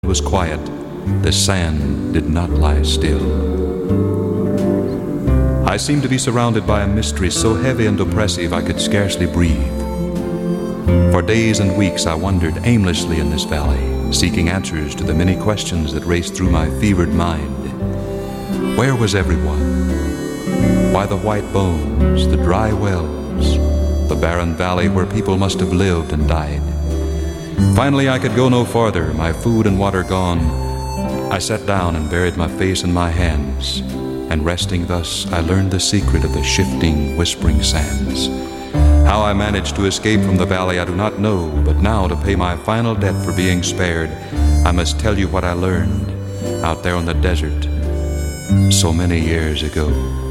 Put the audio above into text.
was quiet, the sand did not lie still. I seemed to be surrounded by a mystery so heavy and oppressive I could scarcely breathe. For days and weeks I wandered aimlessly in this valley, seeking answers to the many questions that raced through my fevered mind. Where was everyone? Why the white bones, the dry wells, the barren valley where people must have lived and died? Finally, I could go no farther, my food and water gone. I sat down and buried my face in my hands, and resting thus, I learned the secret of the shifting, whispering sands. How I managed to escape from the valley I do not know, but now to pay my final debt for being spared, I must tell you what I learned out there on the desert so many years ago.